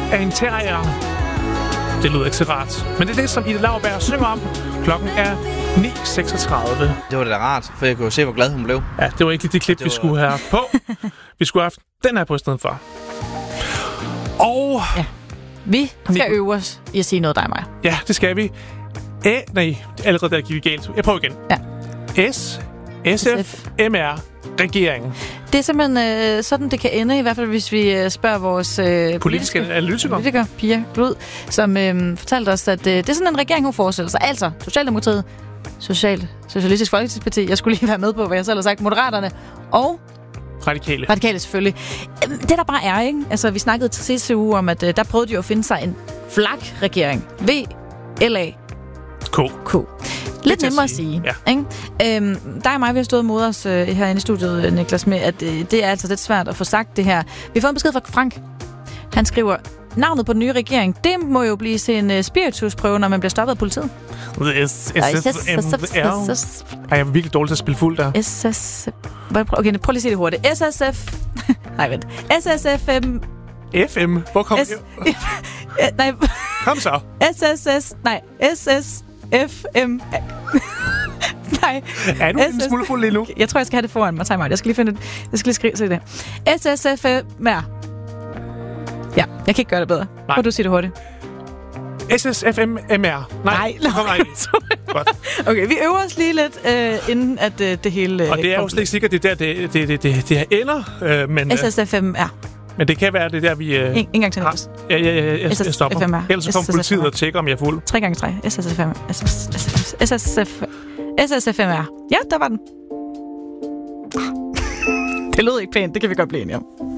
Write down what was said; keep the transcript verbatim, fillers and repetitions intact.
af en terrier. Det lyder ikke så rart. Men det er det, som Ida Lauerberg synger om. Klokken er ni seksogtredive. Det var da rart, for jeg kunne jo se, hvor glad hun blev. Ja, det var ikke det klip, det vi var... skulle have haft på. Vi skulle have haft den her på i stedet for. Og... Ja. Vi skal øve os i at sige noget, dig og mig. Ja, det skal vi. Æ, nej, allerede der gik vi galt. Jeg prøver igen. Ja. S, S F, M R, regeringen. Det er simpelthen øh, sådan, det kan ende, i hvert fald hvis vi øh, spørger vores øh, politiske, politiske analytikere, politiker, Pia Glud, som øh, fortalte os, at øh, det er sådan en regering, hun forestiller sig. Altså, Socialdemokratiet, Social, Socialistisk Folkeparti, jeg skulle lige være med på, hvad jeg selv har sagt, Moderaterne og... Radikale. Radikale, selvfølgelig. Det der bare er, ikke? Altså, vi snakkede til sidste uge om, at øh, der prøvede de jo at finde sig en flak-regering. V, L A, K. K. Lidt nemmere at sige. Ja. Ikke? Øhm, der og mig, vi har stået mod os øh, herinde i studiet, Niklas, med, at øh, det er altså lidt svært at få sagt det her. Vi har fået en besked fra Frank. Han skriver, navnet på den nye regering, det må jo blive til en uh, spiritusprøve, når man bliver stoppet af politiet. S, S, F, M, R. Ej, jeg er virkelig dårlig til at spille fuld der. S S... Okay, prøv lige at sige det hurtigt. S S F... Nej, vent. S S F M... F M? Hvor kom S... det? Nej. Kom så. S S S... Nej. S S F M... Nej. Er du en smule fuld lige nu? Jeg tror, jeg skal have det foran mig. Time out. Jeg skal lige finde det. Jeg skal lige skrive se det. S S F M R. Ja, jeg kan ikke gøre det bedre. Nej. Prøv du sige det hurtigt. S S F M M R. Nej. Nej. Kom, nej. Godt. Okay, vi øver os lige lidt, øh, inden at øh, det hele... Øh, og det er jo slet ikke sikkert, det er der, det, det, det, det, det her ender. Øh, men, S S F M R. Men det kan være, det der, vi... Øh, en, en gang til, Niklas. Ja, ja, ja, jeg, jeg stopper. Ellers så kommer politiet og tjekker, om jeg er fuld. Tre gange tre. S S F M R. S S F M R. Ja, der var den. Det lød ikke pænt, det kan vi godt blive enige om.